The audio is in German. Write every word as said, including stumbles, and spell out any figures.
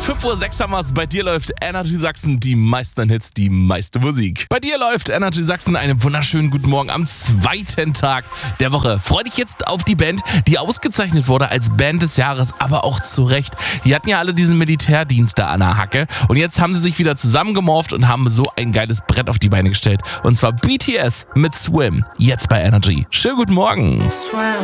fünf Uhr sechs haben wir's. Bei dir läuft Energy Sachsen, die meisten Hits, die meiste Musik. Bei dir läuft Energy Sachsen, einen wunderschönen guten Morgen am zweiten Tag der Woche. Freu dich jetzt auf die Band, die ausgezeichnet wurde als Band des Jahres, aber auch zu Recht. Die hatten ja alle diesen Militärdienst da an der Hacke und jetzt haben sie sich wieder zusammengemorft und haben so ein geiles Brett auf die Beine gestellt. Und zwar B T S mit Swim, jetzt bei Energy. Schönen guten Morgen.